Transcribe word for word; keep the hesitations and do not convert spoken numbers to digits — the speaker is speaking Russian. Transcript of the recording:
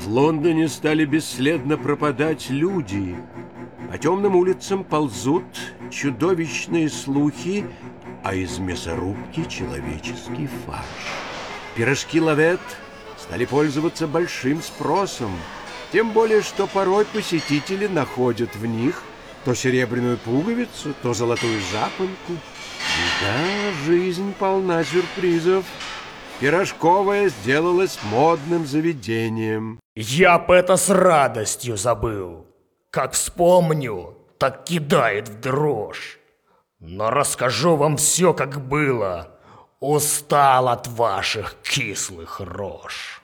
В Лондоне стали бесследно пропадать люди. По темным улицам ползут чудовищные слухи, а из мясорубки человеческий фарш. Пирожки Лавет стали пользоваться большим спросом, тем более, что порой посетители находят в них то серебряную пуговицу, то золотую запонку. И да, жизнь полна сюрпризов. Пирожковая сделалась модным заведением. Я б это с радостью забыл. Как вспомню, так кидает в дрожь. Но расскажу вам все, как было. Устал от ваших кислых рож.